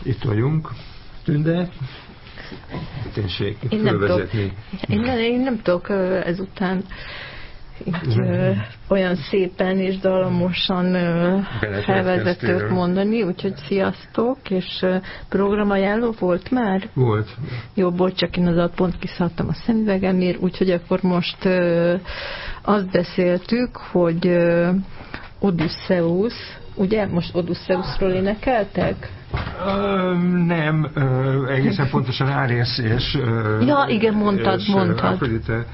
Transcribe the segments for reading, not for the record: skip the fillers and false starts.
Itt vagyunk. Tünde? Tessék fölvezetni. Én nem tudok ezután így, olyan szépen és dalomosan felvezetőt mondani, úgyhogy sziasztok, és programajánló volt már? Volt. Jó, bocs, csak én az pont kiszálltam a szemüvegemért, úgyhogy akkor most azt beszéltük, hogy Odysseus, ugye? Most Odysseusról énekeltek? Nem, egészen pontosan Árész és ja, igen, mondtad. Afrodite,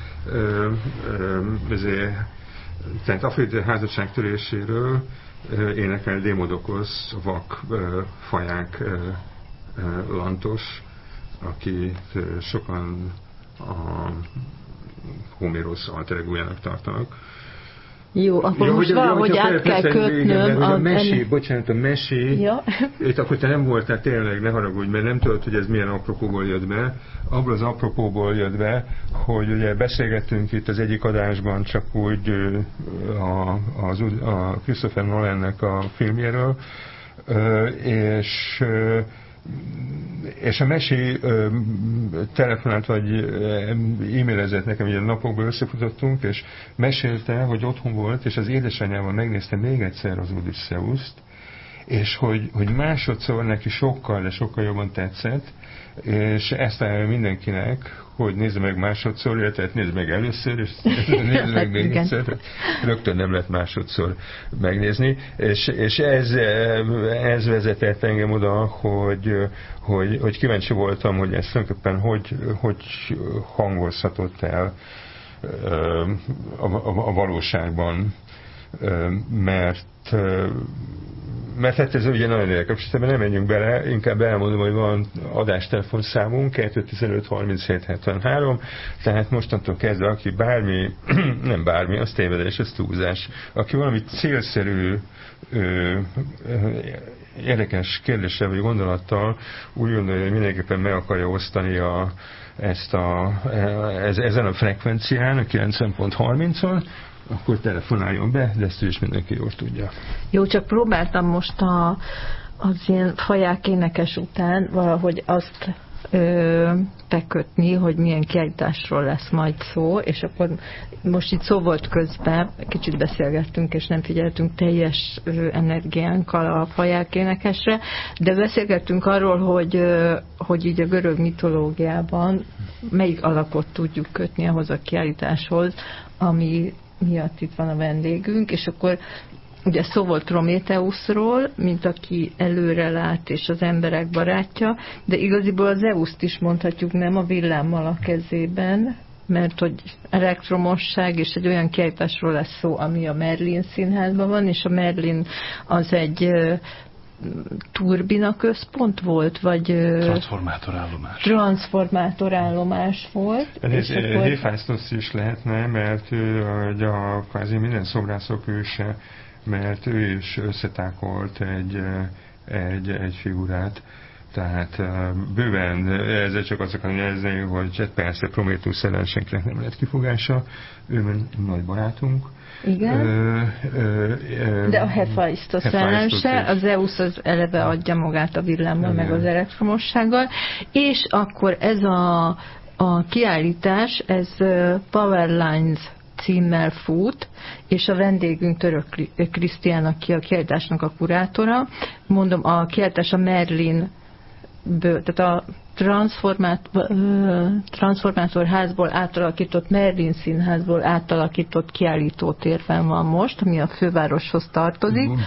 tehát Afrodite házasságtöréséről énekel Démodokosz, vak faják lantos, akit sokan a Homérosz alter egójának tartanak. Jó, akkor most valahogy át kell kötnöm. A mesé, ja. Itt akkor te nem voltál tényleg, ne haragudj, mert nem tudod, hogy ez milyen apropóból jött be. Abból az apropóból jött be, hogy ugye beszélgettünk itt az egyik adásban csak úgy a Christopher Nolannek a filmjéről, és a Messi telefonált, vagy e-mailezett nekem, hogy a napokban összefutottunk, és mesélte, hogy otthon volt, és az édesanyjával megnézte még egyszer az Odysseust, és hogy másodszor neki sokkal, de sokkal jobban tetszett, és ezt ajánlom mindenkinek, hogy nézze meg másodszor, illetve nézze meg először, és nézze meg még egyszer. Rögtön nem lehet másodszor megnézni. És ez vezetett engem oda, hogy kíváncsi voltam, hogy ez tulajdonképpen hogy hangozhatott el a valóságban. Mert hát ez ugye nagyon érdekes, nem menjünk bele, inkább elmondom, hogy van adástelefonszámunk 215 37 73, tehát mostantól kezdve, aki bármi, nem bármi, az tévedés, ez túlzás, aki valami célszerű, érdekes kérdéssel vagy gondolattal úgy gondolja, hogy mindenképpen meg akarja osztani ezen a frekvencián, a 90.30-on, akkor telefonáljon be, de ezt is mindenki jól tudja. Jó, csak próbáltam most az ilyen faják énekes után valahogy azt bekötni, hogy milyen kiállításról lesz majd szó, és akkor most itt szó volt közben, kicsit beszélgettünk, és nem figyeltünk teljes energiánkkal a faják énekesre, de beszélgettünk arról, hogy így a görög mitológiában melyik alakot tudjuk kötni ahhoz a kiállításhoz, ami miatt itt van a vendégünk, és akkor ugye szó volt Prométheuszról, mint aki előre lát, és az emberek barátja, de igaziból az Zeuszt is mondhatjuk, nem a villámmal a kezében, mert hogy elektromosság, és egy olyan kiállításról lesz szó, ami a Merlin színházban van, és a Merlin az egy turbina központ volt, vagy transformátorállomás volt. Héfásztosz is lehetne, mert ő kvázi minden szobrászok őse, mert ő is összetákolt egy figurát. Tehát bőven ezzel csak azt akarom jelezni, hogy persze Prométheusz ellen senkinek nem lett kifogása, ő nagy barátunk. Igen. De a Hefaisztosz ellen se, az Zeus az eleve adja magát a villámmal, meg az elektromossággal, és akkor ez a kiállítás, ez Powerlines címmel fut, és a vendégünk Török Krisztián, aki a kiállításnak a kurátora. Mondom, a kiállítás a Merlin, tehát a transformátorházból átalakított Merlin színházból átalakított kiállítótérben van most, ami a fővároshoz tartozik.